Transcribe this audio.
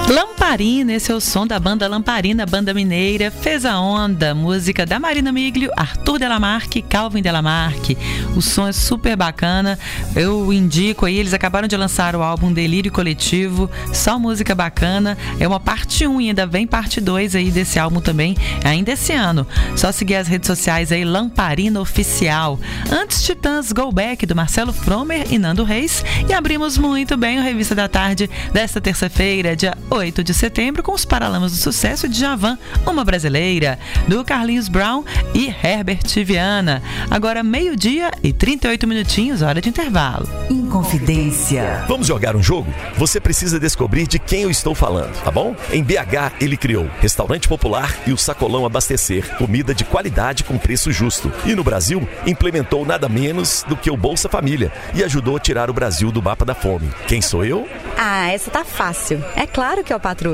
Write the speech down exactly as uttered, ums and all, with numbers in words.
Lamparina, esse é o som da banda Lamparina, banda mineira, Fez a Onda, música da Marina Miglio, Arthur Delamarque, Calvin Delamarque. O som é super bacana, eu indico aí, eles acabaram de lançar o álbum Delírio Coletivo, só música bacana, é uma parte um e ainda vem parte dois aí desse álbum também, ainda esse ano. Só seguir as redes sociais aí, Lamparina Oficial. Antes, Titãs Go Back, do Marcelo Fromer e Nando Reis, e abrimos muito bem a Revista da Tarde desta terça-feira, dia oito de setembro, com os Paralamas do Sucesso de Djavan, Uma Brasileira, do Carlinhos Brown e Herbert Viana. Agora meio-dia e trinta e oito minutinhos, hora de intervalo. Inconfidência. Vamos jogar um jogo? Você precisa descobrir de quem eu estou falando, tá bom? Em B H, ele criou Restaurante Popular e o Sacolão Abastecer, comida de qualidade com preço justo. E no Brasil, implementou nada menos do que o Bolsa Família e ajudou a tirar o Brasil do mapa da fome. Quem sou eu? Ah, essa tá fácil. É claro que é o Patrick